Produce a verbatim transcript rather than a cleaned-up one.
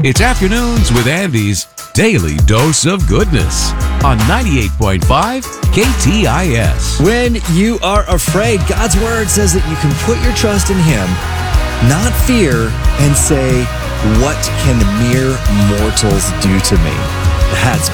It's Afternoons with Andy's Daily Dose of Goodness on ninety-eight point five K T I S. When you are afraid, God's word says that you can put your trust in Him, not fear, and say, what can mere mortals do to me? That's